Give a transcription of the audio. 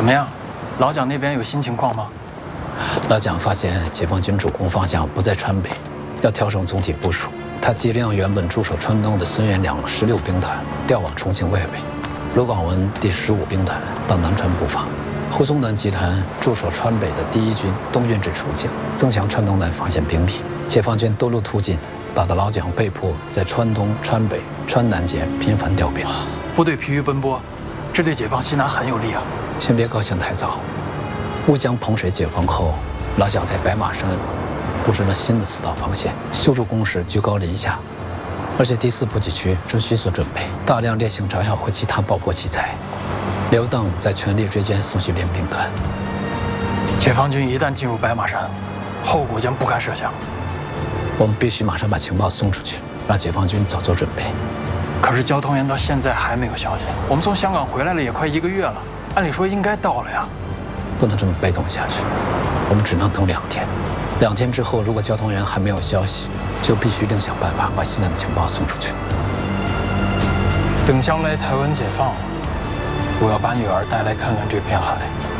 怎么样？老蒋那边有新情况吗？ 老蒋发现解放军主攻方向不在川北，要调整总体部署。他急令原本驻守川东的孙元良16兵团调往重庆外围，卢广文第15兵团到南川布防。胡宗南集团驻守川北的第1军东运至重庆，增强川东南防线兵力。解放军多路突进，打得老蒋被迫在川东、川北、川南间频繁调兵， 部队疲于奔波，这对解放西南很有利啊。 先别高兴太早。乌江彭水解放后，老蒋在白马山布置了新的4道防线，修筑工事居高临下，而且第4补给区正迅速准备，大量烈性炸药和其他爆破器材。刘邓在全力追歼宋叙联兵团。 解放军一旦进入白马山，后果将不堪设想。 我们必须马上把情报送出去，让解放军早做准备。 可是交通员到现在还没有消息，我们从香港回来了也快1个月了，按理说应该到了呀。 不能这么被动下去，我们只能等2天。2天之后，如果交通员还没有消息，就必须另想办法把西南的情报送出去。 等将来台湾解放，我要把女儿带来看看这片海。